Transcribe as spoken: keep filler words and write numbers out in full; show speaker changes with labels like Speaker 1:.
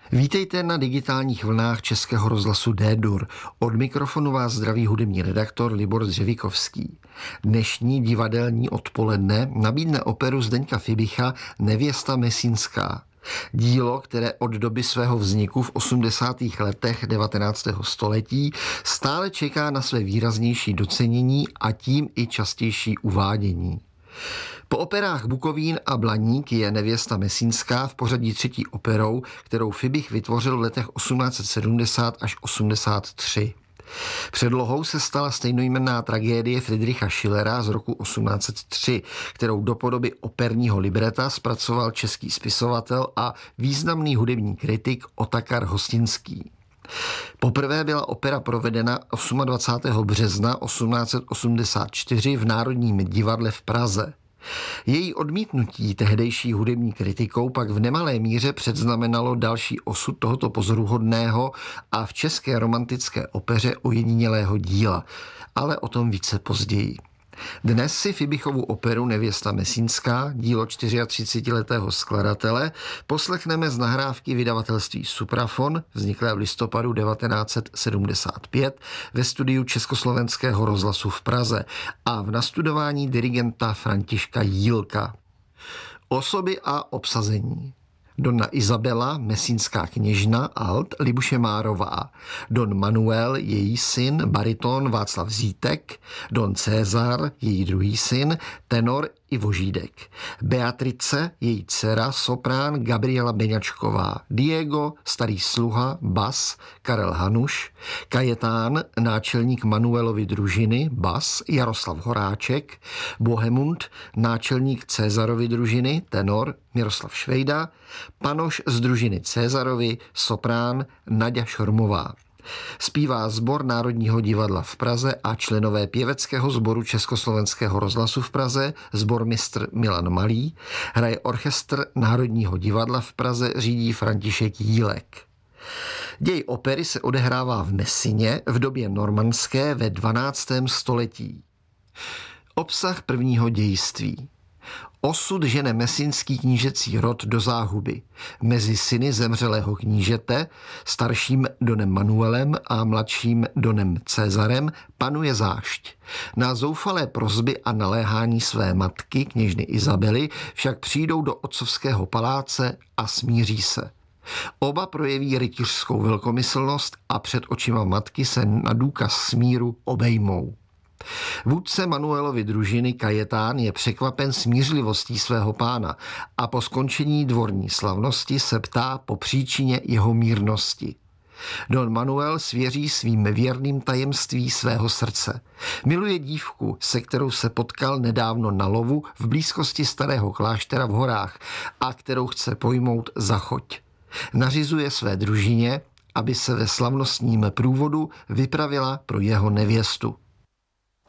Speaker 1: Vítejte na digitálních vlnách Českého rozhlasu D-Dur. Od mikrofonu vás zdraví hudební redaktor Libor Dřevikovský. Dnešní divadelní odpoledne nabídne operu Zdeňka Fibicha Nevěsta Mesínská. Dílo, které od doby svého vzniku v osmdesátých letech devatenáctého století stále čeká na své výraznější docenění a tím i častější uvádění. Po operách Bukovín a Blaník je Nevěsta Mesínská v pořadí třetí operou, kterou Fibich vytvořil v letech osmnáct set sedmdesát až osmdesát tři. Předlohou se stala stejnojmenná tragédie Friedricha Schillera z roku osmnáct set tři, kterou do podoby operního libreta zpracoval český spisovatel a významný hudební kritik Otakar Hostinský. Poprvé byla opera provedena dvacátého osmého března osmnáct set osmdesát čtyři v Národním divadle v Praze. Její odmítnutí tehdejší hudební kritikou pak v nemalé míře předznamenalo další osud tohoto pozoruhodného a v české romantické opeře ojedinělého díla, ale o tom více později. Dnes si Fibichovu operu Nevěsta Mesínská, dílo třicetičtyřletého skladatele, poslechneme z nahrávky vydavatelství Suprafon, vzniklé v listopadu devatenáct set sedmdesát pět ve studiu Československého rozhlasu v Praze a v nastudování dirigenta Františka Jílka. Osoby a obsazení. Donna Izabela, mesínská kněžna, alt Libuše Márová. Don Manuel, její syn, bariton Václav Zítek. Don César, její druhý syn, tenor Ivo Žídek. Beatrice, její dcera, soprán Gabriela Beňačková. Diego, starý sluha, bas Karel Hanuš. Kajetán, náčelník Manuelovy družiny, bas Jaroslav Horáček. Bohemund, náčelník Cézarovy družiny, tenor Miroslav Švejda. Panoš z družiny Cézarovy, soprán Naďa Šormová. Zpívá sbor Národního divadla v Praze a členové pěveckého sboru Československého rozhlasu v Praze, sbormistr Milan Malý. Hraje orchestr Národního divadla v Praze, řídí František Jílek. Děj opery se odehrává v Messině v době normandské ve dvanáctém století. Obsah prvního dějství. Osud žene mesínský knížecí rod do záhuby. Mezi syny zemřelého knížete, starším donem Manuelem a mladším donem Cezarem, panuje zášť. Na zoufalé prosby a naléhání své matky, kněžny Izabely, však přijdou do otcovského paláce a smíří se. Oba projeví rytířskou velkomyslnost a před očima matky se na důkaz smíru obejmou. Vůdce Manuelovy družiny Kajetán je překvapen smířlivostí svého pána a po skončení dvorní slavnosti se ptá po příčině jeho mírnosti. Don Manuel svěří svým věrným tajemství svého srdce. Miluje dívku, se kterou se potkal nedávno na lovu v blízkosti starého kláštera v horách a kterou chce pojmout za choť. Nařizuje své družině, aby se ve slavnostním průvodu vypravila pro jeho nevěstu.